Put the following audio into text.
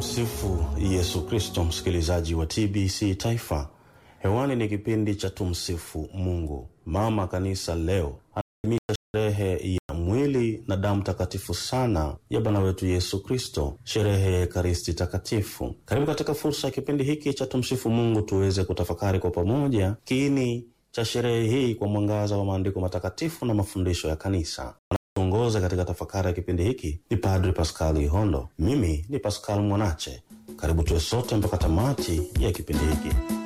Tumsifu Yesu Kristo, msikilizaji wa TBC Taifa. Hewani ni kipindi cha Tumsifu Mungu. Mama Kanisa leo anaadhimisha sherehe ya mwili na damu takatifu sana ya Bwana wetu Yesu Kristo, sherehe ya Ekaristi Takatifu. Karibu katika fursa ya kipindi hiki cha Tumsifu Mungu tuweze kutafakari kwa pamoja kiini cha sherehe hii kwa mwangaza wa maandiko matakatifu na mafundisho ya kanisa. Tuongoza katika tafakari ya kipindi hiki ni Padre Pascal Ihondo. Mimi ni Pascal Mwanache. Karibu tuwe sote mpaka tamati ya kipindi hiki.